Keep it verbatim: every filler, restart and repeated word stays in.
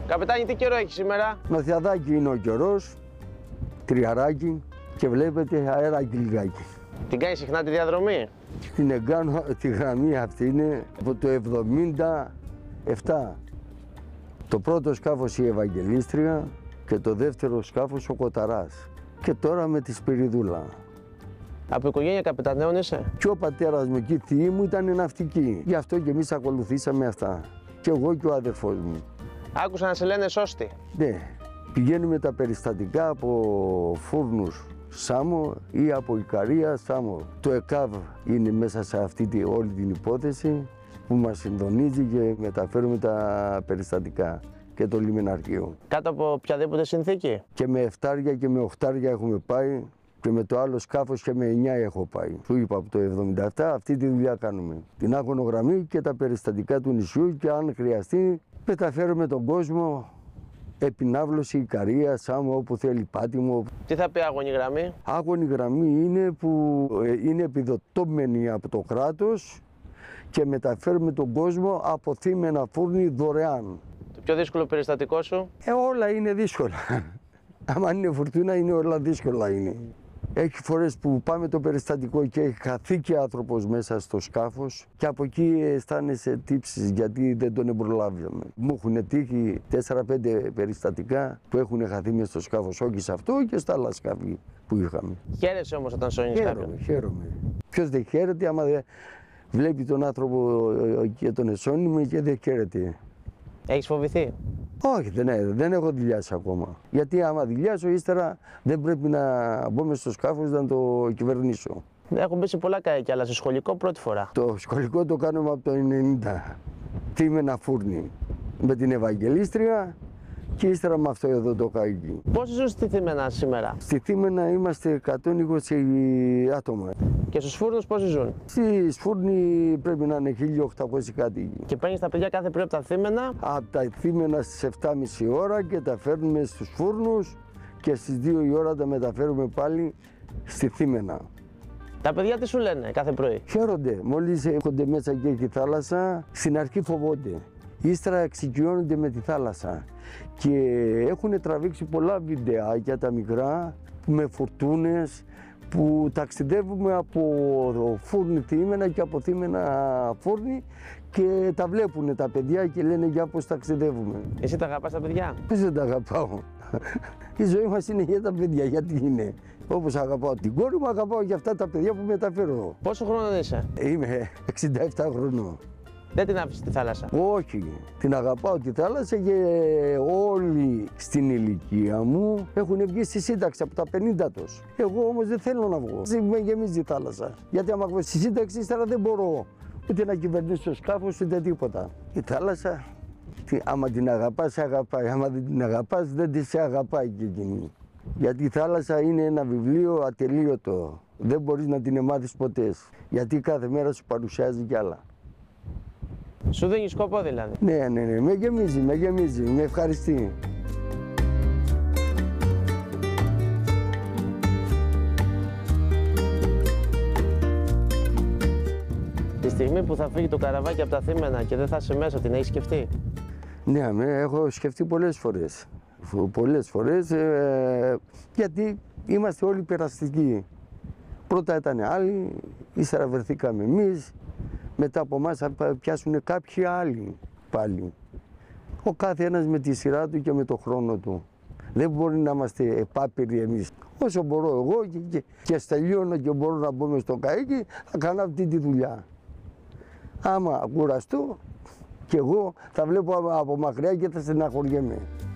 Καπετάνι, τι καιρό έχει σήμερα? Νοθιαδάκι είναι ο καιρός, τριαράκι και βλέπετε αεράκι λιγάκι. Την κάνει συχνά τη διαδρομή? Την κάνω, τη γραμμή αυτή είναι από το εβδομήντα επτά. Το πρώτο σκάφος η Ευαγγελίστρια και το δεύτερο σκάφος ο Κοταράς. Και τώρα με τη Σπυριδούλα. Από οικογένεια καπεταναίων είσαι? Και ο πατέρας μου και η θεία μου ήταν ναυτικοί. Γι' αυτό και εμείς ακολουθήσαμε αυτά. Και εγώ και ο αδερφός μου. Άκουσα να σε λένε σώστη. Ναι, πηγαίνουμε τα περιστατικά από Φούρνους Σάμο ή από Ικαρία Σάμο. Το ΕΚΑΒ είναι μέσα σε αυτή τη, όλη την υπόθεση που μας συντονίζει και μεταφέρουμε τα περιστατικά και το λιμεναρχείο. Κάτω από οποιαδήποτε συνθήκη? Και με εφτάρια και με οχτάρια έχουμε πάει και με το άλλο σκάφος και με εννιά έχω πάει. Του είπα από το εβδομήντα επτά αυτή τη δουλειά κάνουμε. Την αγωνογραμμή και τα περιστατικά του νησιού και αν χρειαστεί μεταφέρουμε τον κόσμο. Επινάβλωση, Ικαρία, Σάμο, όπου θέλει πάτημο. Τι θα πει άγωνη γραμμή? Άγωνη γραμμή είναι που είναι επιδοτούμενη από το κράτος και μεταφέρουμε τον κόσμο από θύμενα φούρνη δωρεάν. Το πιο δύσκολο περιστατικό σου? Ε, όλα είναι δύσκολα. Άμα είναι φουρτούνα είναι όλα δύσκολα είναι. Έχει φορές που πάμε το περιστατικό και έχει χαθεί και άνθρωπος μέσα στο σκάφος και από εκεί αισθάνεσαι τύψεις γιατί δεν τον προλάβαμε. Μου έχουν τύχει τέσσερα πέντε περιστατικά που έχουν χαθεί μέσα στο σκάφος, όχι σε αυτό και στα άλλα σκάφη που είχαμε. Χαίρεσαι όμως όταν σώνεις κάποιον? Χαίρομαι, χαίρομαι. Ποιος δεν χαίρεται άμα δεν βλέπει τον άνθρωπο και τον εσώνουμε και δεν χαίρεται. Έχεις φοβηθεί? Όχι, δεν, δεν έχω δουλειάσει ακόμα. Γιατί άμα δουλειάσω, ύστερα δεν πρέπει να μπω μες στο σκάφος να το κυβερνήσω. Έχω μπει σε πολλά καϊκιά, αλλά σε σχολικό πρώτη φορά. Το σχολικό το κάνουμε από το ενενήντα. Θύμενα φούρνη. Με την Ευαγγελίστρια και ύστερα με αυτό εδώ το καϊκί. Πόσοι ζουν στη Θήμενα σήμερα? Στη Θήμενα είμαστε εκατόν είκοσι άτομα. Και στους φούρνους πόσοι ζουν? Στη Σφούρνη πρέπει να είναι χίλια οκτακόσιοι κάτοικοι. Και παίρνεις τα παιδιά κάθε πρωί από τα Θήμενα? Από τα Θήμενα στις επτά και μισή ώρα και τα φέρνουμε στους φούρνους και στις δύο η ώρα τα μεταφέρουμε πάλι στη Θήμενα. Τα παιδιά τι σου λένε κάθε πρωί? Χαίρονται. Μόλις έρχονται μέσα και έχει θάλασσα, στην αρχή φοβόνται. Ύστερα εξοικειώνονται με τη θάλασσα και έχουν τραβήξει πολλά βιντεάκια τα μικρά με φουρτούνες που ταξιδεύουμε από φούρνη Θήμενα και από Θήμενα φούρνη και τα βλέπουν τα παιδιά και λένε για πώς ταξιδεύουμε. Εσύ τα αγαπάς τα παιδιά? Πώς δεν τα αγαπάω. Η ζωή μας είναι για τα παιδιά, γιατί είναι. Όπως αγαπάω την κόρη μου, αγαπάω και αυτά τα παιδιά που μεταφέρω. Πόσο χρόνο είσαι? Είμαι εξήντα επτά χρονών. Δεν την άφησες στη θάλασσα? Όχι, την αγαπάω τη θάλασσα και όλοι στην ηλικία μου έχουν βγει στη σύνταξη από τα πενήντα τους. Εγώ όμως δεν θέλω να βγω. Με γεμίζει η θάλασσα. Γιατί άμα βγω στη σύνταξη, ύστερα δεν μπορώ ούτε να κυβερνήσω το σκάφος ούτε τίποτα. Η θάλασσα, άμα την αγαπάς, σε αγαπάει. Άμα δεν την αγαπάς, δεν τη σε αγαπάει και εκείνη. Γιατί η θάλασσα είναι ένα βιβλίο ατελείωτο. Δεν μπορείς να την μάθεις ποτέ. Γιατί κάθε μέρα σου παρουσιάζει κι άλλα. Σου δίνει σκοπό δηλαδή? Ναι, ναι, ναι, με γεμίζει, με γεμίζει, με ευχαριστεί. Τη στιγμή που θα φύγει το καραβάκι από τα Θήμενα και δεν θα είσαι μέσα, την έχεις σκεφτεί? Ναι, με, έχω σκεφτεί πολλές φορές. Πολλές φορές, ε, γιατί είμαστε όλοι περαστικοί. Πρώτα ήταν άλλοι, ύστερα βρεθήκαμε εμείς. Μετά από εμάς θα πιάσουν κάποιοι άλλοι πάλι. Ο κάθε ένας με τη σειρά του και με το χρόνο του. Δεν μπορεί να είμαστε επάπειροι εμείς. Όσο μπορώ εγώ και, και, και στελειώνω και μπορώ να μπω μες στο καίκι, θα κάνω αυτή τη δουλειά. Άμα κουραστώ, και εγώ θα βλέπω από μακριά και θα στεναχωριέμαι.